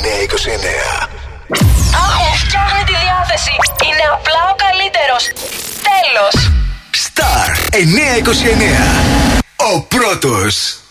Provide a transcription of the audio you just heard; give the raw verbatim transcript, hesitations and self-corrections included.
εννιακόσια είκοσι εννέα. Άχου, φτιάχνει τη διάθεση. Είναι απλά ο καλύτερος. Τέλος. Star εννιακόσια είκοσι εννέα. Ο πρώτος.